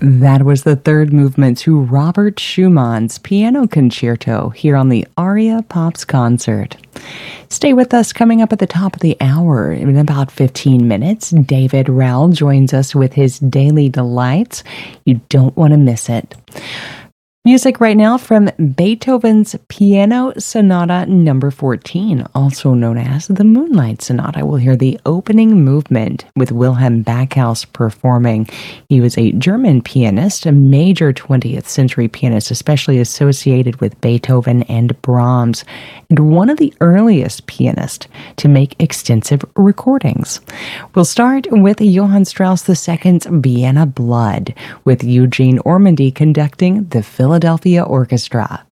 That was the third movement to Robert Schumann's Piano Concerto here on the Aria Pops concert. Stay with us. Coming up at the top of the hour in about 15 minutes, David Rowell joins us with his Daily Delights. You don't want to miss it. Music right now from Beethoven's Piano Sonata No. 14, also known as the Moonlight Sonata. We'll hear the opening movement with Wilhelm Backhaus performing. He was a German pianist, a major 20th century pianist, especially associated with Beethoven and Brahms, and one of the earliest pianists to make extensive recordings. We'll start with Johann Strauss II's Vienna Blood, with Eugene Ormandy conducting the Philadelphia Orchestra.